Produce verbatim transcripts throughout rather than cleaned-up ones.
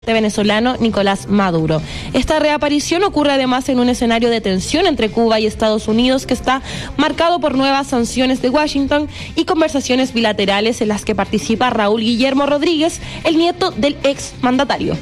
venezolano Nicolás Maduro. Esta reaparición ocurre además en un escenario de tensión entre Cuba y Estados Unidos que está marcado por nuevas sanciones de Washington y conversaciones bilaterales en las que participa Raúl Guillermo Rodríguez, el nieto del ex mandatario.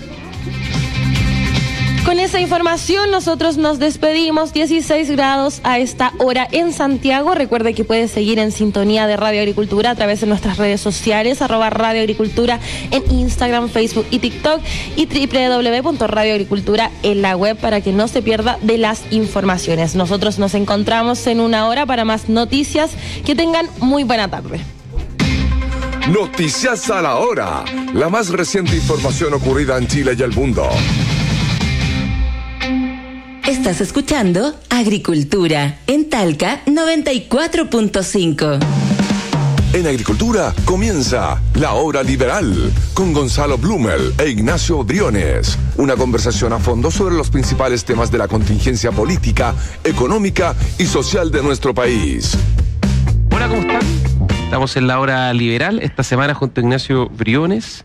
Con esa información nosotros nos despedimos. dieciséis grados a esta hora en Santiago. Recuerde que puede seguir en sintonía de Radio Agricultura a través de nuestras redes sociales, arroba Radio Agricultura en Instagram, Facebook y TikTok, y doble u doble u doble u punto radio agricultura en la web para que no se pierda de las informaciones. Nosotros nos encontramos en una hora para más noticias. Que tengan muy buena tarde. Noticias a la hora. La más reciente información ocurrida en Chile y el mundo. Estás escuchando Agricultura en Talca noventa y cuatro punto cinco. En Agricultura comienza La Hora Liberal con Gonzalo Blumel e Ignacio Briones. Una conversación a fondo sobre los principales temas de la contingencia política, económica y social de nuestro país. Hola, ¿cómo están? Estamos en La Hora Liberal esta semana junto a Ignacio Briones.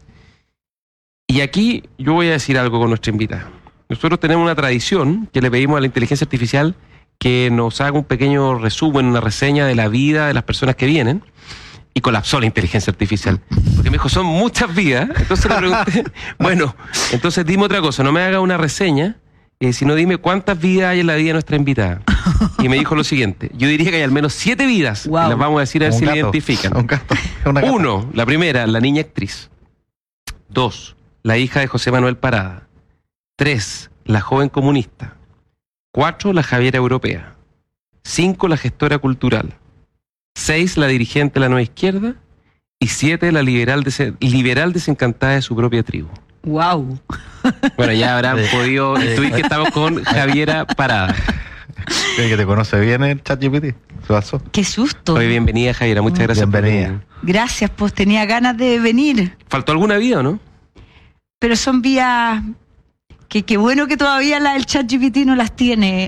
Y aquí yo voy a decir algo con nuestra invitada. Nosotros tenemos una tradición que le pedimos a la inteligencia artificial que nos haga un pequeño resumen, una reseña de la vida de las personas que vienen, y colapsó la inteligencia artificial, porque me dijo, son muchas vidas. Entonces le pregunté, bueno, entonces dime otra cosa, no me haga una reseña, eh, sino dime cuántas vidas hay en la vida de nuestra invitada. Y me dijo lo siguiente, yo diría que hay al menos siete vidas, wow. Y las vamos a decir a ver un si gato, la identifican. Un gato, una gata. Uno, la primera, la niña actriz. Dos, la hija de José Manuel Parada. Tres, la joven comunista. Cuatro, la Javiera Europea. Cinco, la gestora cultural. Seis, la dirigente de la Nueva Izquierda. Y siete, la liberal, des- liberal desencantada de su propia tribu. ¡Wow! Bueno, ya habrán podido intuir que estamos con Javiera Parada. ¿Cree que te conoce bien el ChatGPT? ¿Se pasó? ¡Qué susto! Oye, bienvenida, Javiera. Muchas gracias. Bienvenida. Por... Gracias, pues tenía ganas de venir. ¿Faltó alguna vida o no? Pero son vías... Que qué bueno que todavía la del ChatGPT no las tiene.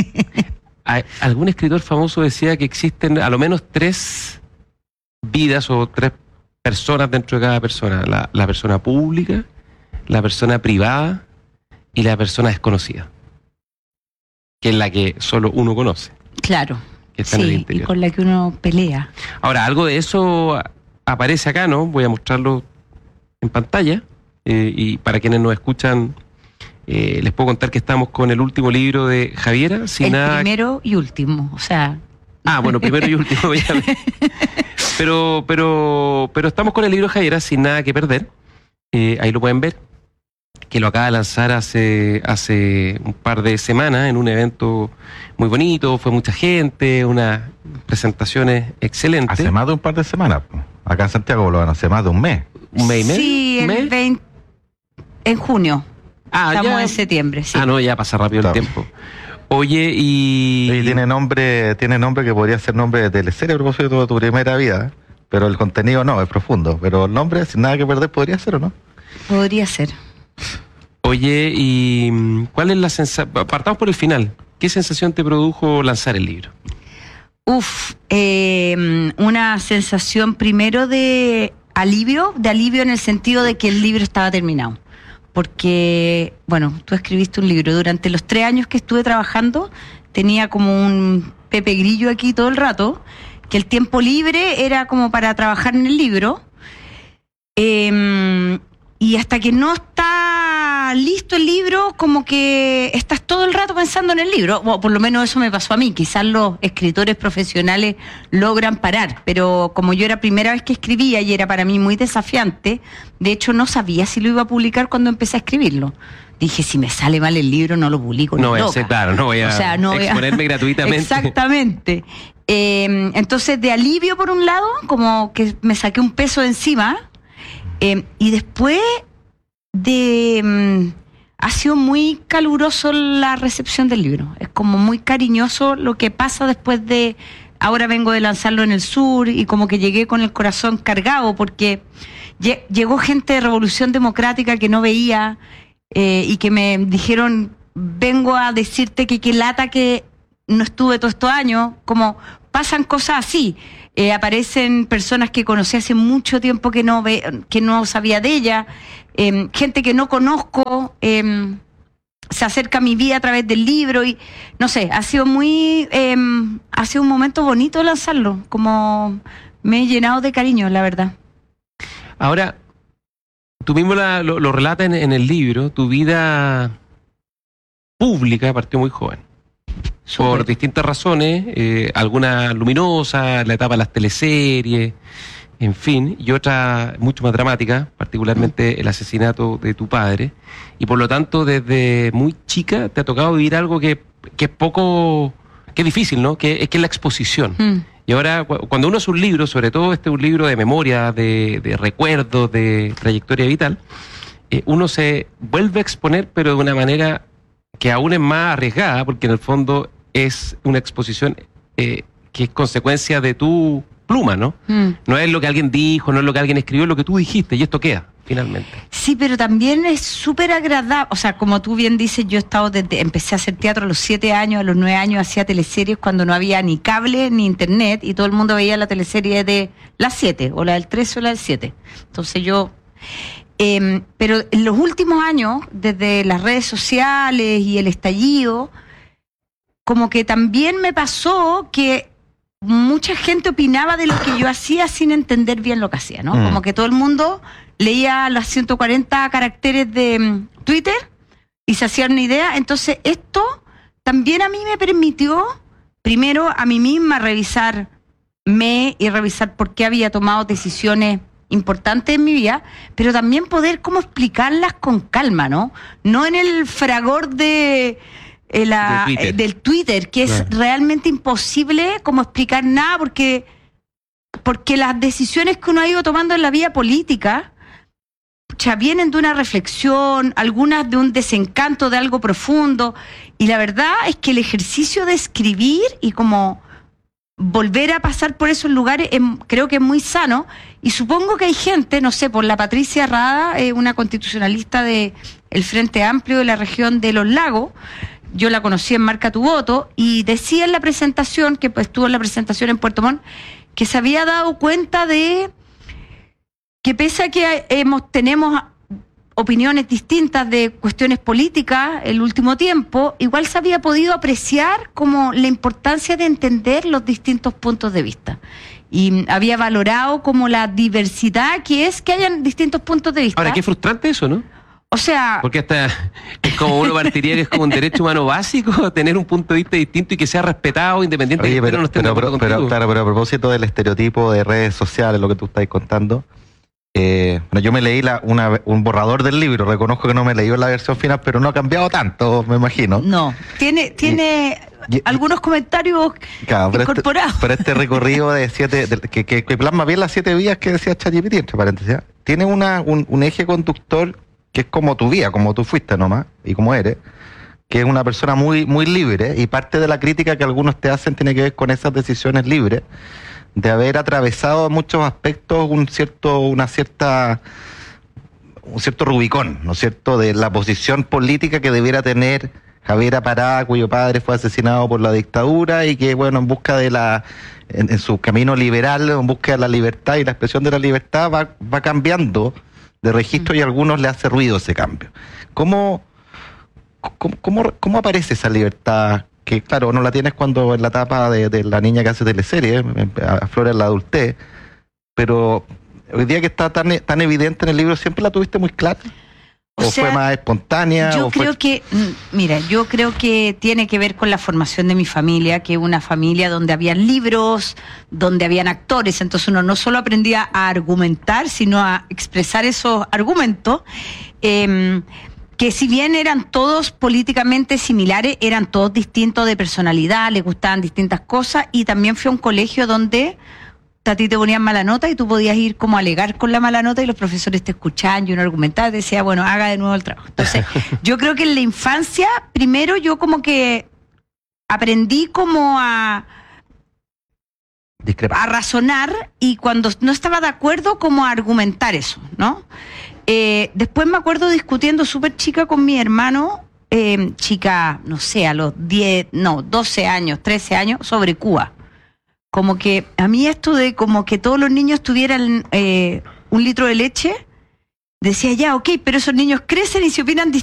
Algún escritor famoso decía que existen a lo menos tres vidas o tres personas dentro de cada persona. La, la persona pública, la persona privada y la persona desconocida. Que es la que solo uno conoce. Claro. Que está en el Sí, interior. y con la que uno pelea. Ahora, algo de eso aparece acá, ¿no? Voy a mostrarlo en pantalla. Eh, y para quienes nos escuchan... Eh, les puedo contar que estamos con el último libro de Javiera, sin el nada... primero y último, o sea... Ah, bueno, primero y último. Ya. pero, pero, pero estamos con el libro de Javiera, sin nada que perder. Eh, ahí lo pueden ver, que lo acaba de lanzar hace, hace un par de semanas en un evento muy bonito, fue mucha gente, unas presentaciones excelentes. Hace más de un par de semanas. Acá en Santiago lo van hace más de un mes. ¿Un mes y medio? Sí, ¿Un el mes? veinte, en junio. Ah, Estamos ya. en septiembre, sí. Ah, no, ya pasa rápido Claro. el tiempo. Oye, y... Y tiene nombre, tiene nombre que podría ser nombre de teleserie a propósito de tu primera vida, pero el contenido no, es profundo. Pero el nombre, sin nada que perder, podría ser, ¿o no? Podría ser. Oye, ¿y cuál es la sensación? Partamos por el final. ¿Qué sensación te produjo lanzar el libro? Uf, eh, una sensación primero de alivio, de alivio en el sentido de que el libro estaba terminado. Porque, bueno, tú escribiste un libro. Durante los tres años que estuve trabajando, tenía como un Pepe Grillo aquí todo el rato, que el tiempo libre era como para trabajar en el libro. Eh, y hasta que no está listo el libro, como que estás todo el rato pensando en el libro. Bueno, por lo menos eso me pasó a mí. Quizás los escritores profesionales logran parar, pero como yo era primera vez que escribía y era para mí muy desafiante, de hecho no sabía si lo iba a publicar cuando empecé a escribirlo. Dije, si me sale mal el libro, no lo publico. No ni voy a loca. ser, claro, no voy a O sea, no voy a- exponerme gratuitamente. Exactamente. Eh, entonces, de alivio por un lado, como que me saqué un peso de encima, eh, y después de... mm, ha sido muy caluroso la recepción del libro. Es como muy cariñoso lo que pasa después de... Ahora vengo de lanzarlo en el sur y como que llegué con el corazón cargado porque lle- llegó gente de Revolución Democrática que no veía eh, y que me dijeron, vengo a decirte que qué lata que no estuve todos estos años. Como pasan cosas así. Eh, aparecen personas que conocí hace mucho tiempo que no ve, que no sabía de ella, eh, gente que no conozco eh, se acerca a mi vida a través del libro y no sé, ha sido muy, eh, ha sido un momento bonito lanzarlo, como me he llenado de cariño, la verdad. Ahora, tú mismo la, lo, lo relatas en, en el libro, tu vida pública partió muy joven. Súper. Por distintas razones, eh, algunas luminosas, la etapa de las teleseries, en fin, y otra mucho más dramática, particularmente el asesinato de tu padre, y por lo tanto desde muy chica te ha tocado vivir algo que, que es poco, que es difícil, ¿no? Que es que es la exposición. Mm. Y ahora, cu- cuando uno hace un libro, sobre todo este es un libro de memoria, de, de recuerdos, de trayectoria vital, eh, uno se vuelve a exponer, pero de una manera que aún es más arriesgada, porque en el fondo es una exposición eh, que es consecuencia de tu pluma, ¿no? Mm. No es lo que alguien dijo, no es lo que alguien escribió, es lo que tú dijiste, y esto queda, finalmente. Sí, pero también es súper agradable, o sea, como tú bien dices, yo he estado desde, empecé a hacer teatro a los siete años, a los nueve años hacía teleseries cuando no había ni cable ni internet y todo el mundo veía la teleserie de las siete, o la del tres o la del siete. Entonces yo... Eh, pero en los últimos años, desde las redes sociales y el estallido, como que también me pasó que mucha gente opinaba de lo que yo hacía sin entender bien lo que hacía, ¿no? Mm. Como que todo el mundo leía los ciento cuarenta caracteres de mm, Twitter y se hacían una idea. Entonces esto también a mí me permitió, primero a mí misma revisarme y revisar por qué había tomado decisiones importantes en mi vida, pero también poder cómo explicarlas con calma, ¿no? No en el fragor de... eh, la- De Twitter. eh, del Twitter, que es Claro. realmente imposible como explicar nada, porque, porque las decisiones que uno ha ido tomando en la vida política ya vienen de una reflexión, algunas de un desencanto de algo profundo, y la verdad es que el ejercicio de escribir y como volver a pasar por esos lugares em, creo que es muy sano, y supongo que hay gente, no sé, por la Patricia Rada, eh, una constitucionalista de el Frente Amplio de la región de Los Lagos, yo la conocí en Marca tu Voto, y decía en la presentación, que pues, estuvo en la presentación en Puerto Montt, que se había dado cuenta de que pese a que hemos, tenemos opiniones distintas de cuestiones políticas el último tiempo, igual se había podido apreciar como la importancia de entender los distintos puntos de vista. Y había valorado como la diversidad que es que hayan distintos puntos de vista. Ahora, qué frustrante eso, ¿no? O sea, Porque hasta es como uno partiría que es como un derecho humano básico tener un punto de vista distinto y que sea respetado independiente Oye, de que pero, no estén de pero, acuerdo pero, pero, contigo. claro, pero a propósito del estereotipo de redes sociales, lo que tú estás contando, eh, bueno, yo me leí la, una, un borrador del libro, reconozco que no me leí la versión final, pero no ha cambiado tanto, me imagino. no. Tiene, tiene y- algunos comentarios Claro, pero este, incorporados. pero este recorrido de siete, de- que, que, que plasma bien las siete vías que decía ChatGPT, entre paréntesis, ¿eh? Tiene una, un, un eje conductor que es como tu vida, como tú fuiste nomás, y como eres, que es una persona muy, muy libre, y parte de la crítica que algunos te hacen tiene que ver con esas decisiones libres, de haber atravesado en muchos aspectos un cierto, una cierta, un cierto Rubicón, ¿no es cierto?, de la posición política que debiera tener Javiera Pará, cuyo padre fue asesinado por la dictadura y que, bueno, en busca de la, en, en su camino liberal, en busca de la libertad y la expresión de la libertad, va, va cambiando de registro y a algunos le hace ruido ese cambio. ¿Cómo, cómo, cómo, cómo aparece esa libertad? Que claro, no la tienes cuando en la etapa de, de la niña que hace teleserie, aflora en la adultez, pero hoy día que está tan, tan evidente en el libro, ¿siempre la tuviste muy clara? ¿O, O sea, fue más espontánea? Yo o fue... creo que, mm, mira, yo creo que tiene que ver con la formación de mi familia, que es una familia donde habían libros, donde habían actores, entonces uno no solo aprendía a argumentar, sino a expresar esos argumentos, eh, que si bien eran todos políticamente similares, eran todos distintos de personalidad, les gustaban distintas cosas, y también fui a un colegio donde a ti te ponían mala nota y tú podías ir como a alegar con la mala nota y los profesores te escuchaban y uno argumentaba y te decía, bueno, haga de nuevo el trabajo. Entonces, yo creo que en la infancia, primero yo como que aprendí como a, Discrepa. a razonar, y cuando no estaba de acuerdo, como a argumentar eso, ¿no? Eh, después me acuerdo discutiendo súper chica con mi hermano, eh, chica, no sé, a los diez, no, doce años, trece años, sobre Cuba. Como que a mí esto de como que todos los niños tuvieran eh, un litro de leche, decía ya, ok, pero esos niños crecen y se opinan